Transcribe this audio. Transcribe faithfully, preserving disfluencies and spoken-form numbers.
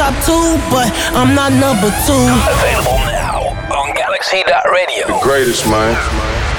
top two, but I'm not number two. Available now on Galaxy dot radio. The greatest, man.